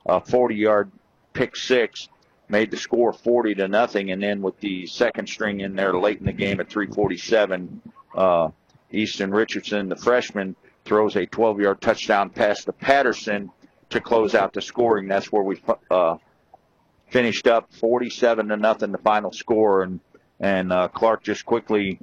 a 40-yard pick six, made the score 40-0, and then with the second string in there late in the game at 3:47, Easton Richardson, the freshman, throws a 12-yard touchdown pass to Patterson to close out the scoring. That's where we finished up 47-0, the final score, and Clark just quickly,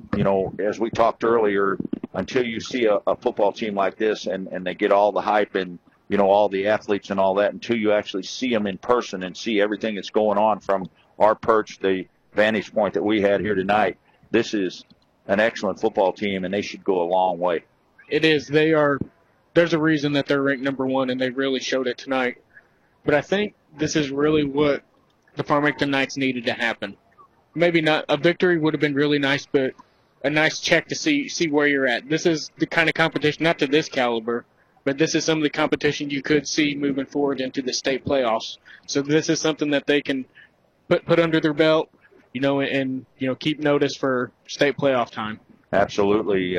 as we talked earlier, until you see a football team like this and they get all the hype and all the athletes and all that, until you actually see them in person and see everything that's going on from our perch, the vantage point that we had here tonight, this is an excellent football team, and they should go a long way. It is. There's a reason that they're ranked number one, and they really showed it tonight. But I think this is really what the Farmington Knights needed to happen. Maybe not a victory would have been really nice, but a nice check to see where you're at. This is the kind of competition, not to this caliber, but this is some of the competition you could see moving forward into the state playoffs. So this is something that they can put under their belt, and keep notice for state playoff time. Absolutely.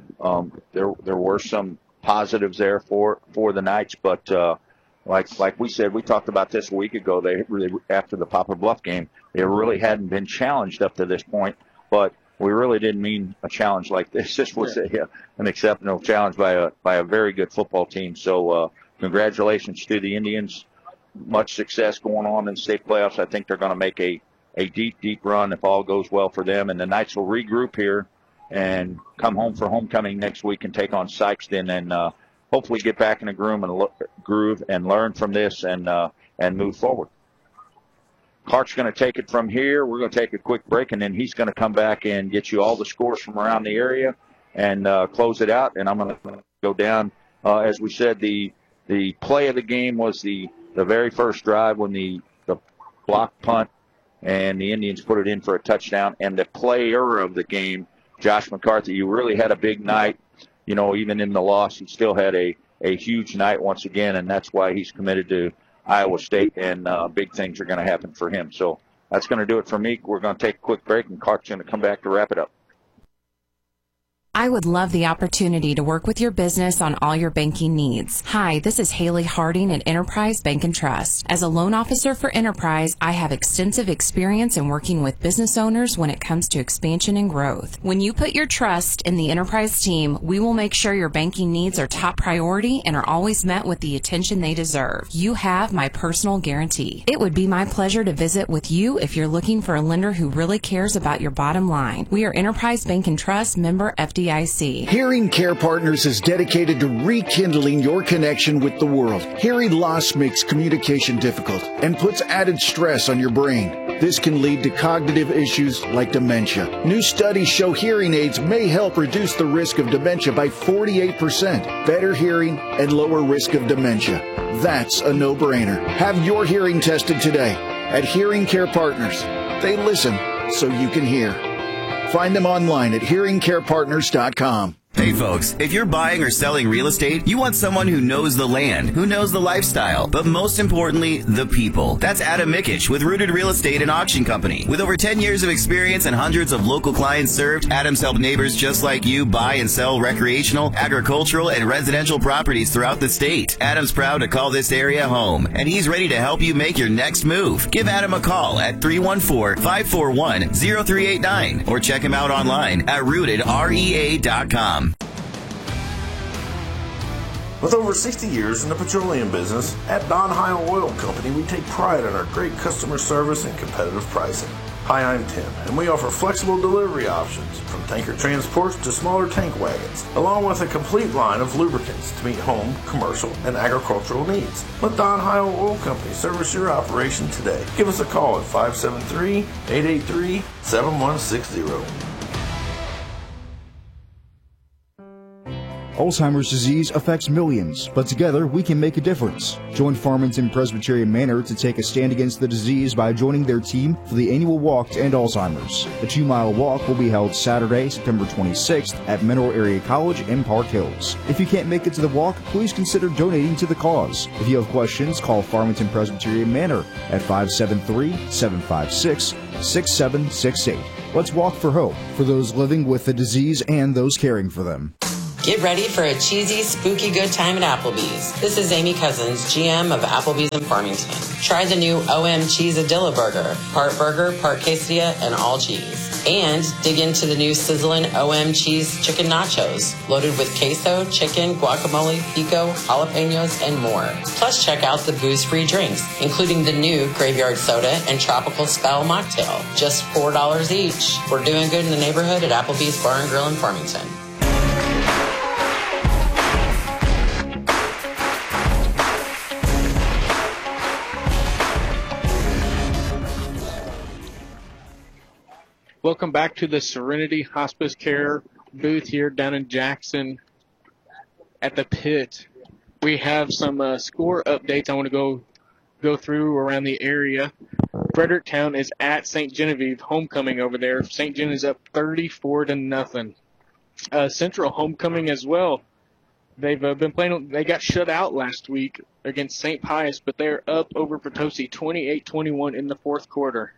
There were some positives there for the Knights, but like we said, we talked about this a week ago. They really, after the Poplar Bluff game, they really hadn't been challenged up to this point, but we really didn't mean a challenge like this. This was an exceptional challenge by a very good football team. So congratulations to the Indians. Much success going on in the state playoffs. I think they're going to make a deep run if all goes well for them. And the Knights will regroup here and come home for homecoming next week and take on Sykeston, and hopefully get back in a groove and learn from this and move forward. Clark's going to take it from here. We're going to take a quick break, and then he's going to come back and get you all the scores from around the area and close it out. And I'm going to go down. As we said, the play of the game was the very first drive when the block punt, and the Indians put it in for a touchdown. And the player of the game, Josh McCarthy, you really had a big night. Even in the loss, he still had a huge night once again, and that's why he's committed to Iowa State, and big things are going to happen for him. So that's going to do it for me. We're going to take a quick break, and Clark's going to come back to wrap it up. I would love the opportunity to work with your business on all your banking needs. Hi, this is Haley Harding at Enterprise Bank and Trust. As a loan officer for Enterprise, I have extensive experience in working with business owners when it comes to expansion and growth. When you put your trust in the Enterprise team, we will make sure your banking needs are top priority and are always met with the attention they deserve. You have my personal guarantee. It would be my pleasure to visit with you if you're looking for a lender who really cares about your bottom line. We are Enterprise Bank and Trust, member FDIC. Hearing Care Partners is dedicated to rekindling your connection with the world. Hearing loss makes communication difficult and puts added stress on your brain. This can lead to cognitive issues like dementia. New studies show hearing aids may help reduce the risk of dementia by 48%, better hearing, and lower risk of dementia. That's a no-brainer. Have your hearing tested today at Hearing Care Partners. They listen so you can hear. Find them online at hearingcarepartners.com. Hey folks, if you're buying or selling real estate, you want someone who knows the land, who knows the lifestyle, but most importantly, the people. That's Adam Mickich with Rooted Real Estate and Auction Company. With over 10 years of experience and hundreds of local clients served, Adam's helped neighbors just like you buy and sell recreational, agricultural, and residential properties throughout the state. Adam's proud to call this area home, and he's ready to help you make your next move. Give Adam a call at 314-541-0389 or check him out online at rootedrea.com. With over 60 years in the petroleum business, at Don Heil Oil Company, we take pride in our great customer service and competitive pricing. Hi, I'm Tim, and we offer flexible delivery options, from tanker transports to smaller tank wagons, along with a complete line of lubricants to meet home, commercial, and agricultural needs. Let Don Heil Oil Company service your operation today. Give us a call at 573-883-7160. Alzheimer's disease affects millions, but together we can make a difference. Join Farmington Presbyterian Manor to take a stand against the disease by joining their team for the annual Walk to End Alzheimer's. The 2-mile walk will be held Saturday, September 26th at Mineral Area College in Park Hills. If you can't make it to the walk, please consider donating to the cause. If you have questions, call Farmington Presbyterian Manor at 573-756-6768. Let's walk for hope for those living with the disease and those caring for them. Get ready for a cheesy, spooky good time at Applebee's. This is Amy Cousins, GM of Applebee's in Farmington. Try the new OM Cheesadilla Burger, part burger, part quesadilla, and all cheese. And dig into the new sizzling OM Cheese Chicken Nachos, loaded with queso, chicken, guacamole, pico, jalapenos, and more. Plus, check out the booze-free drinks, including the new Graveyard Soda and Tropical Spell Mocktail. Just $4 each. We're doing good in the neighborhood at Applebee's Bar and Grill in Farmington. Welcome back to the Serenity Hospice Care booth here down in Jackson at the pit. We have some score updates I want to go through around the area. Fredericktown is at St. Genevieve, homecoming over there. St. Gen is up 34-0. Central homecoming as well. They've been playing. They got shut out last week against St. Pius, but they're up over Potosi 28-21 in the fourth quarter.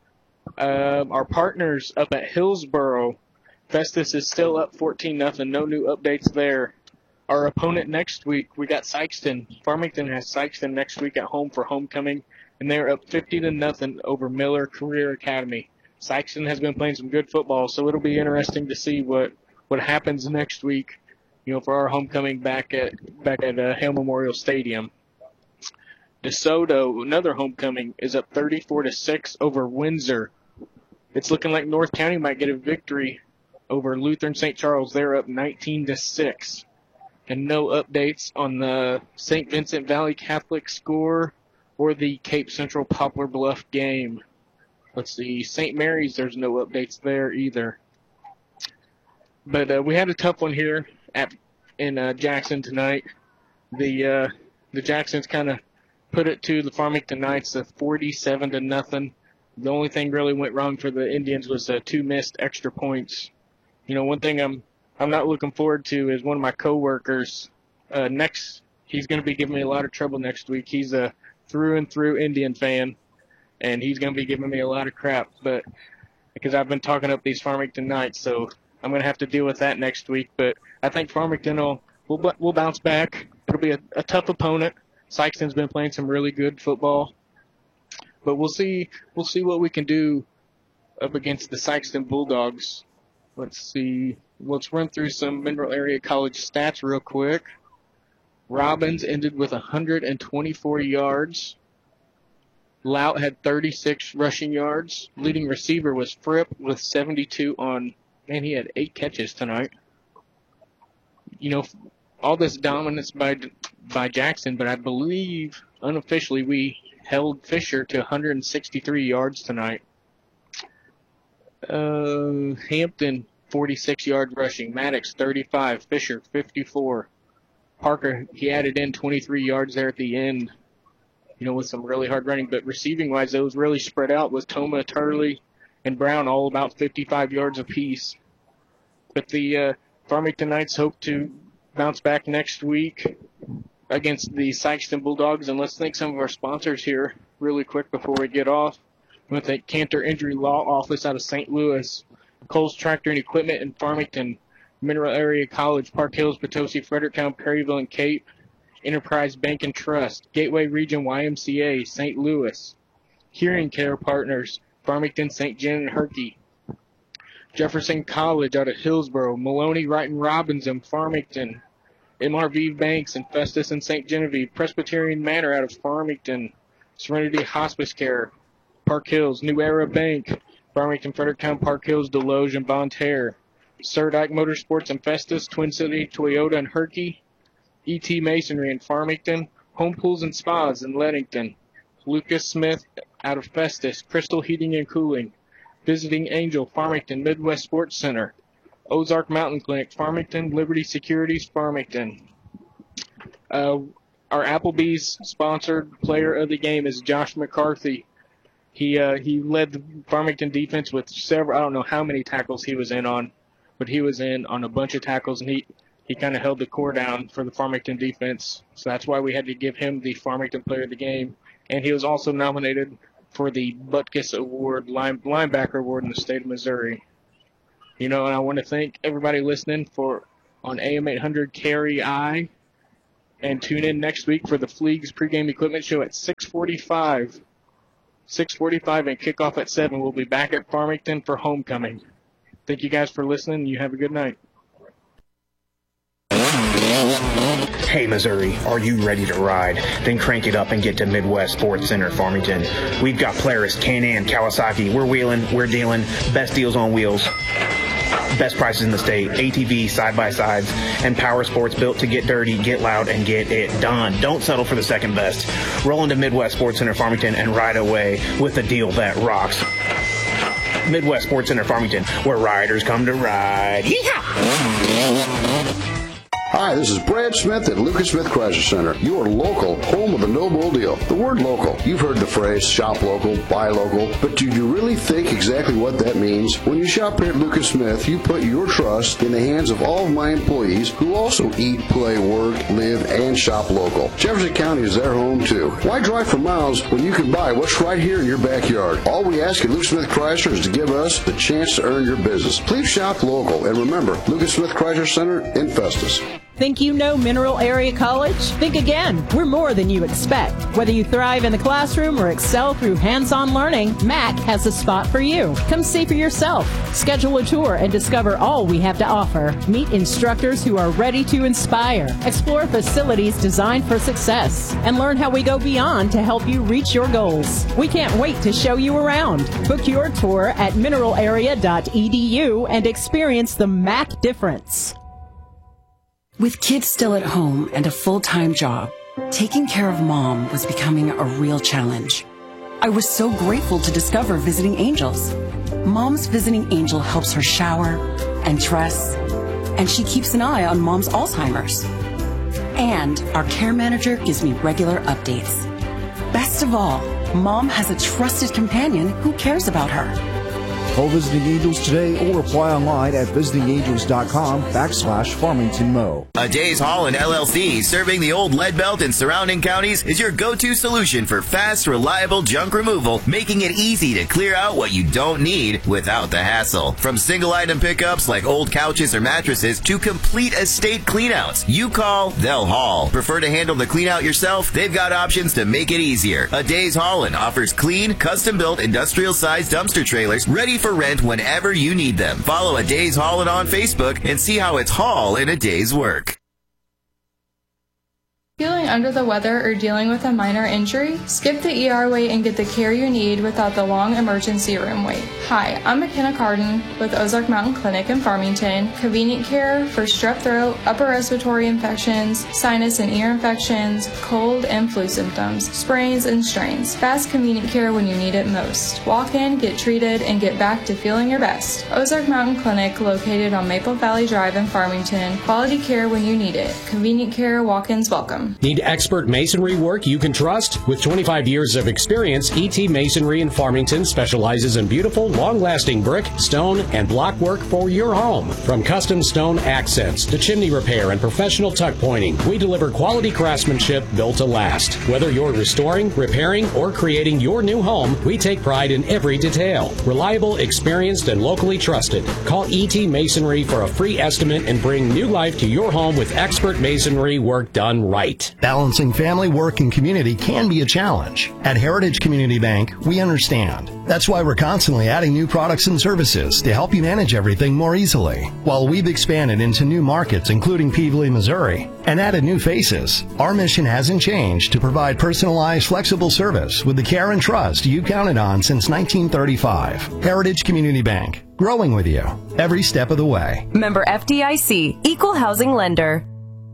Our partners up at Hillsboro, Festus is still up 14-0. No new updates there. Our opponent next week, we got Sykeston. Farmington has Sykeston next week at home for homecoming, and they're up 50-0 over Miller Career Academy. Sykeston has been playing some good football, so it'll be interesting to see what happens next week, for our homecoming back at Hale Memorial Stadium. DeSoto, another homecoming, is up 34-6 over Windsor. It's looking like North County might get a victory over Lutheran St. Charles. They're up 19-6. And no updates on the St. Vincent Valley Catholic score or the Cape Central Poplar Bluff game. Let's see, St. Mary's, there's no updates there either. But we had a tough one here in Jackson tonight. The Jacksons kind of put it to the Farmington Knights of 47-0. The only thing really went wrong for the Indians was 2 missed extra points. One thing I'm not looking forward to is one of my coworkers. He's going to be giving me a lot of trouble next week. He's a through and through Indian fan, and he's going to be giving me a lot of crap. But because I've been talking up these Farmington Knights, so I'm going to have to deal with that next week. But I think Farmington will bounce back. It'll be a tough opponent. Sykeston's been playing some really good football, but we'll see what we can do up against the Sykeston Bulldogs. Let's see. Let's run through some Mineral Area College stats real quick. Robbins ended with 124 yards. Lout had 36 rushing yards. Leading receiver was Fripp with 72 he had 8 catches tonight. All this dominance by Jackson, but I believe unofficially we held Fisher to 163 yards tonight. Hampton, 46 yards rushing. Maddox, 35. Fisher, 54. Parker, he added in 23 yards there at the end, with some really hard running. But receiving-wise, those really spread out with Toma, Turley, and Brown all about 55 yards apiece. But the Farmington Knights hope to bounce back next week against the Sykeston Bulldogs. And let's thank some of our sponsors here really quick before we get off. I want to thank Cantor Injury Law Office out of St. Louis, Coles Tractor and Equipment in Farmington, Mineral Area College, Park Hills, Potosi, Fredericktown, Perryville, and Cape, Enterprise Bank and Trust, Gateway Region YMCA, St. Louis, Hearing Care Partners, Farmington, St. Gen, and Herky, Jefferson College out of Hillsboro, Maloney, Wright, and Robbins in Farmington, MRV Banks and Festus and St. Genevieve, Presbyterian Manor out of Farmington, Serenity Hospice Care, Park Hills, New Era Bank, Farmington, Fredericktown, Park Hills, Deloge, and Bonne Terre, Sir Dyke Motorsports and Festus, Twin City, Toyota, and Herky, E.T. Masonry in Farmington, Home Pools and Spas in Leadington, Lucas Smith out of Festus, Crystal Heating and Cooling, Visiting Angel, Farmington, Midwest Sports Center, Ozark Mountain Clinic, Farmington, Liberty Securities, Farmington. Our Applebee's sponsored player of the game is Josh McCarthy. He led the Farmington defense with several, I don't know how many tackles he was in on, but he was in on a bunch of tackles, and he kind of held the core down for the Farmington defense. So that's why we had to give him the Farmington player of the game. And he was also nominated for the Butkus Award, linebacker award in the state of Missouri. And I want to thank everybody listening for on AM 800 KREI. And tune in next week for the Fleegs pregame equipment show at 6:45. 6:45 and kickoff at 7. We'll be back at Farmington for homecoming. Thank you guys for listening. You have a good night. Hey Missouri, are you ready to ride? Then crank it up and get to Midwest Sports Center, Farmington. We've got Polaris, Can-Am, Kawasaki. We're wheeling, we're dealing. Best deals on wheels. Best prices in the state. ATVs, side-by-sides, and power sports built to get dirty, get loud, and get it done. Don't settle for the second best. Roll into Midwest Sports Center, Farmington, and ride away with a deal that rocks. Midwest Sports Center, Farmington, where riders come to ride. Yeehaw! Hi, this is Brad Smith at Lucas Smith Chrysler Center, your local home of the no bull deal. The word local, you've heard the phrase shop local, buy local, but do you really think exactly what that means? When you shop here at Lucas Smith, you put your trust in the hands of all of my employees who also eat, play, work, live, and shop local. Jefferson County is their home too. Why drive for miles when you can buy what's right here in your backyard? All we ask at Lucas Smith Chrysler is to give us the chance to earn your business. Please shop local, and remember, Lucas Smith Chrysler Center in Festus. Think you know Mineral Area College? Think again. We're more than you expect. Whether you thrive in the classroom or excel through hands-on learning, MAC has a spot for you. Come see for yourself. Schedule a tour and discover all we have to offer. Meet instructors who are ready to inspire. Explore facilities designed for success. And learn how we go beyond to help you reach your goals. We can't wait to show you around. Book your tour at mineralarea.edu and experience the MAC difference. With kids still at home and a full-time job, taking care of Mom was becoming a real challenge. I was so grateful to discover Visiting Angels. Mom's Visiting Angel helps her shower and dress, and she keeps an eye on Mom's Alzheimer's. And our care manager gives me regular updates. Best of all, Mom has a trusted companion who cares about her. Call Visiting Angels today or apply online at visitingangels.com/Farmington Mo. A Days Hauling LLC, serving the old Lead Belt and surrounding counties, is your go-to solution for fast, reliable junk removal, making it easy to clear out what you don't need without the hassle. From single-item pickups like old couches or mattresses to complete estate cleanouts, you call, they'll haul. Prefer to handle the cleanout yourself? They've got options to make it easier. A Days Hauling offers clean, custom-built, industrial-sized dumpster trailers ready for rent whenever you need them. Follow A Day's Haulin' on Facebook and see how it's haul in a day's work. Feeling under the weather or dealing with a minor injury? Skip the ER wait and get the care you need without the long emergency room wait. Hi, I'm McKenna Carden with Ozark Mountain Clinic in Farmington. Convenient care for strep throat, upper respiratory infections, sinus and ear infections, cold and flu symptoms, sprains and strains. Fast, convenient care when you need it most. Walk in, get treated, and get back to feeling your best. Ozark Mountain Clinic, located on Maple Valley Drive in Farmington. Quality care when you need it. Convenient care, walk-ins welcome. Need expert masonry work you can trust? With 25 years of experience, E.T. Masonry in Farmington specializes in beautiful, long-lasting brick, stone, and block work for your home. From custom stone accents to chimney repair and professional tuck pointing, we deliver quality craftsmanship built to last. Whether you're restoring, repairing, or creating your new home, we take pride in every detail. Reliable, experienced, and locally trusted. Call E.T. Masonry for a free estimate and bring new life to your home with expert masonry work done right. Balancing family, work, and community can be a challenge. At Heritage Community Bank, we understand. That's why we're constantly adding new products and services to help you manage everything more easily. While we've expanded into new markets, including Peevely, Missouri, and added new faces, our mission hasn't changed to provide personalized, flexible service with the care and trust you counted on since 1935. Heritage Community Bank, growing with you every step of the way. Member FDIC, Equal Housing Lender.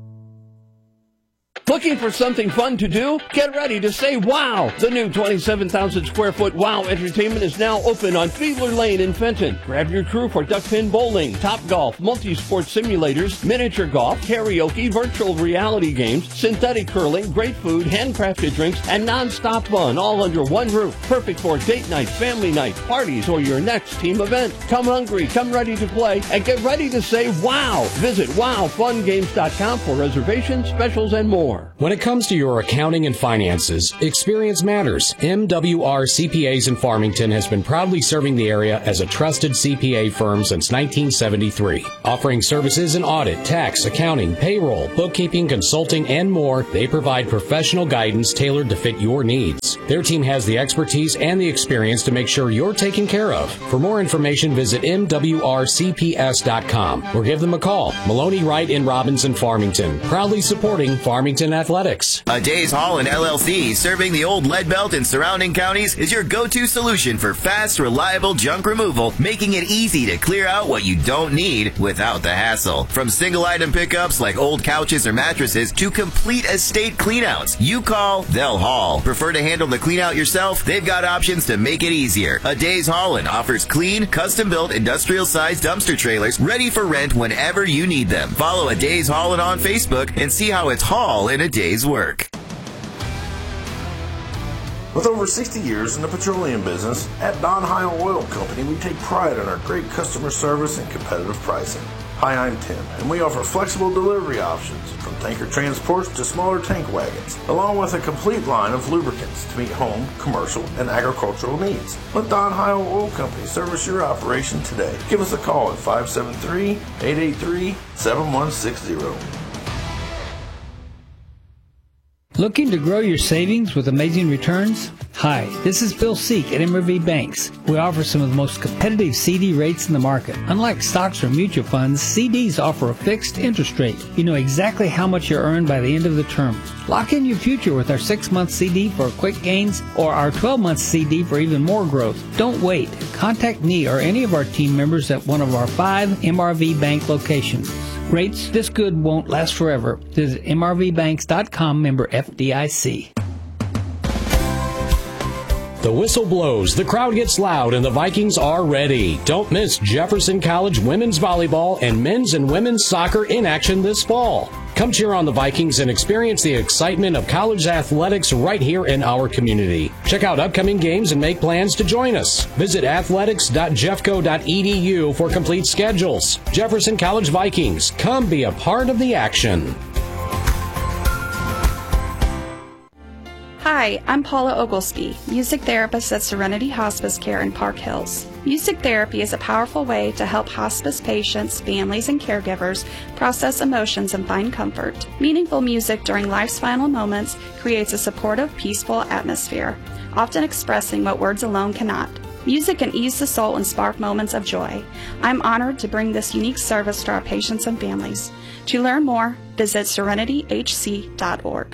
Looking for something fun to do? Get ready to say wow! The new 27,000 square foot WOW Entertainment is now open on Fiedler Lane in Fenton. Grab your crew for duckpin bowling, top golf, multi-sport simulators, miniature golf, karaoke, virtual reality games, synthetic curling, great food, handcrafted drinks, and non-stop fun all under one roof. Perfect for date night, family night, parties, or your next team event. Come hungry, come ready to play, and get ready to say wow! Visit wowfungames.com for reservations, specials, and more. more. When it comes to your accounting and finances, experience matters. MWR CPAs in Farmington has been proudly serving the area as a trusted CPA firm since 1973. Offering services in audit, tax, accounting, payroll, bookkeeping, consulting, and more, they provide professional guidance tailored to fit your needs. Their team has the expertise and the experience to make sure you're taken care of. For more information, visit MWRCPS.com or give them a call. Maloney Wright in Robinson, Farmington, proudly supporting Farmington Athletics. A Days Hauling LLC, serving the old Lead Belt and surrounding counties, is your go-to solution for fast, reliable junk removal, making it easy to clear out what you don't need without the hassle. From single-item pickups like old couches or mattresses to complete estate cleanouts, you call, they'll haul. Prefer to handle the cleanout yourself? They've got options to make it easier. A Days Haulin' offers clean, custom-built, industrial-sized dumpster trailers ready for rent whenever you need them. Follow A Days Haulin' on Facebook and see how it's haul in a day's work. With over 60 years in the petroleum business, at Don Heil Oil Company, we take pride in our great customer service and competitive pricing. Hi, I'm Tim, and we offer flexible delivery options from tanker transports to smaller tank wagons, along with a complete line of lubricants to meet home, commercial, and agricultural needs. Let Don Heil Oil Company service your operation today. Give us a call at 573-883-7160. Looking to grow your savings with amazing returns? Hi, this is Bill Seek at MRV Banks. We offer some of the most competitive CD rates in the market. Unlike stocks or mutual funds, CDs offer a fixed interest rate. You know exactly how much you earn by the end of the term. Lock in your future with our 6-month CD for quick gains or our 12-month CD for even more growth. Don't wait. Contact me or any of our team members at one of our 5 MRV Bank locations. Rates this good won't last forever. Visit mrvbanks.com, member FDIC. The whistle blows, the crowd gets loud, and the Vikings are ready. Don't miss Jefferson College women's volleyball and men's and women's soccer in action this fall. Come cheer on the Vikings and experience the excitement of college athletics right here in our community. Check out upcoming games and make plans to join us. Visit athletics.jeffco.edu for complete schedules. Jefferson College Vikings, come be a part of the action. Hi, I'm Paula Oglesby, music therapist at Serenity Hospice Care in Park Hills. Music therapy is a powerful way to help hospice patients, families, and caregivers process emotions and find comfort. Meaningful music during life's final moments creates a supportive, peaceful atmosphere, often expressing what words alone cannot. Music can ease the soul and spark moments of joy. I'm honored to bring this unique service to our patients and families. To learn more, visit serenityhc.org.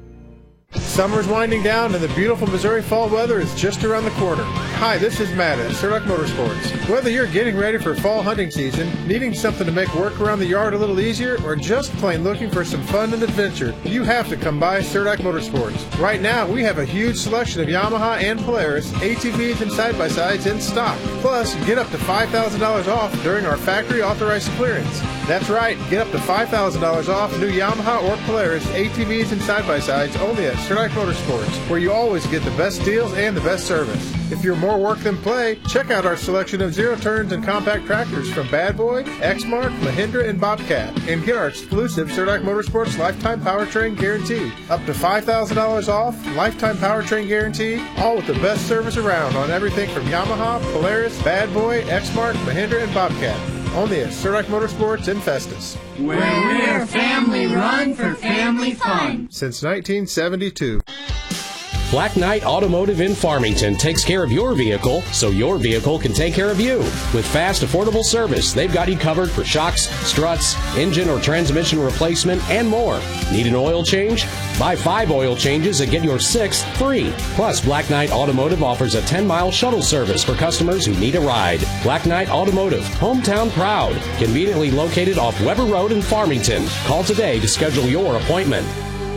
Summer's winding down and the beautiful Missouri fall weather is just around the corner. Hi, this is Matt at Surduck Motorsports. Whether you're getting ready for fall hunting season, needing something to make work around the yard a little easier, or just plain looking for some fun and adventure, you have to come by Surduck Motorsports. Right now, we have a huge selection of Yamaha and Polaris ATVs and side-by-sides in stock. Plus, get up to $5,000 off during our factory authorized clearance. That's right, get up to $5,000 off new Yamaha or Polaris ATVs and side-by-sides only at Surduck Motorsports, where you always get the best deals and the best service. If you're more work than play, check out our selection of zero-turns and compact tractors from Bad Boy, Exmark, Mahindra, and Bobcat, and get our exclusive Surduck Motorsports Lifetime Powertrain Guarantee. Up to $5,000 off, Lifetime Powertrain Guarantee, all with the best service around on everything from Yamaha, Polaris, Bad Boy, Exmark, Mahindra, and Bobcat. Only at Surduck Motorsports in Festus. Where we're family run for family fun. Since 1972. Black Knight Automotive in Farmington takes care of your vehicle so your vehicle can take care of you. With fast, affordable service, they've got you covered for shocks, struts, engine or transmission replacement, and more. Need an oil change? Buy 5 oil changes and get your 6th free. Plus, Black Knight Automotive offers a 10-mile shuttle service for customers who need a ride. Black Knight Automotive, hometown proud. Conveniently located off Weber Road in Farmington. Call today to schedule your appointment.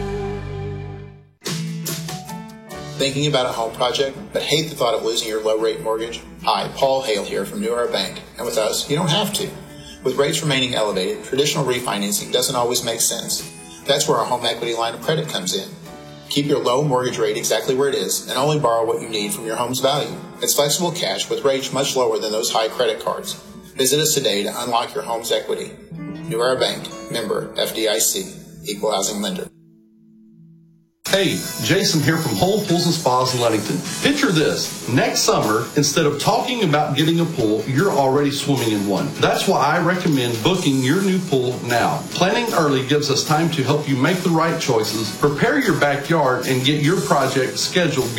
Thinking about a home project, but hate the thought of losing your low-rate mortgage? Hi, Paul Hale here from New Era Bank, and with us, you don't have to. With rates remaining elevated, traditional refinancing doesn't always make sense. That's where our home equity line of credit comes in. Keep your low mortgage rate exactly where it is, and only borrow what you need from your home's value. It's flexible cash with rates much lower than those high credit cards. Visit us today to unlock your home's equity. New Era Bank, member FDIC, equal housing lender. Hey, Jason here from Home Pools and Spas in Ludington. Picture this. Next summer, instead of talking about getting a pool, you're already swimming in one. That's why I recommend booking your new pool now. Planning early gives us time to help you make the right choices, prepare your backyard, and get your project scheduled